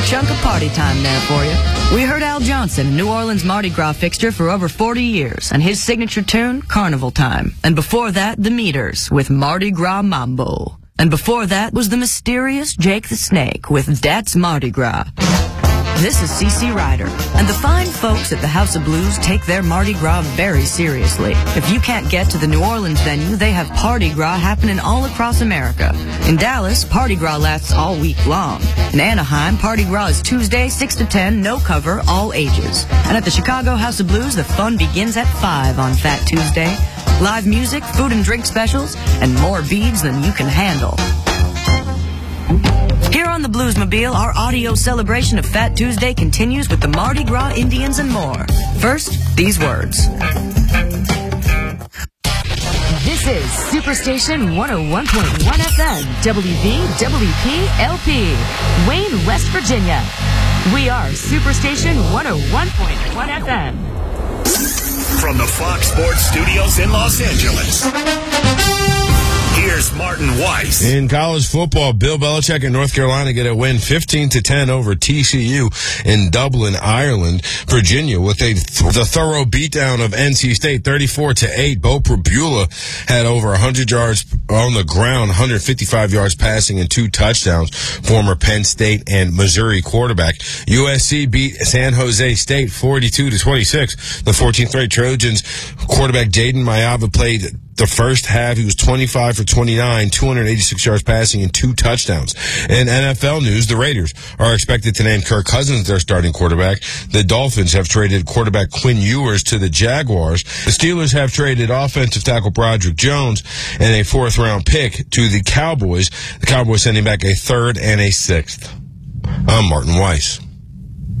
chunk of party time there for you. We heard Al Johnson, a New Orleans Mardi Gras fixture for over 40 years, and his signature tune, Carnival Time. And before that, the Meters with Mardi Gras Mambo. And before that was the mysterious Jake the Snake with That's Mardi Gras. This is CC Ryder, and the fine folks at the House of Blues take their Mardi Gras very seriously. If you can't get to the New Orleans venue, they have Party Gras happening all across America. In Dallas, Party Gras lasts all week long. In Anaheim, Party Gras is Tuesday, 6 to 10, no cover, all ages. And at the Chicago House of Blues, the fun begins at 5 on Fat Tuesday. Live music, food and drink specials, and more beads than you can handle. Here on the Bluesmobile, our audio celebration of Fat Tuesday continues with the Mardi Gras Indians and more. First, these words. This is Superstation 101.1 FM, WVWP-LP, Wayne, West Virginia. We are Superstation 101.1 FM. From the Fox Sports Studios in Los Angeles, here's Martin Weiss. In college football, Bill Belichick and North Carolina get a win 15-10 over TCU in Dublin, Ireland. Virginia with the thorough beatdown of NC State 34-8. Bo Prabula had over 100 yards on the ground, 155 yards passing and 2 touchdowns. Former Penn State and Missouri quarterback. USC beat San Jose State 42-26. The 14th-ranked Trojans quarterback Jaden Mayava played the first half. He was 25 for 29, 286 yards passing, and 2 touchdowns. In NFL news, the Raiders are expected to name Kirk Cousins their starting quarterback. The Dolphins have traded quarterback Quinn Ewers to the Jaguars. The Steelers have traded offensive tackle Broderick Jones and a 4th-round pick to the Cowboys. The Cowboys sending back a 3rd and a 6th. I'm Martin Weiss.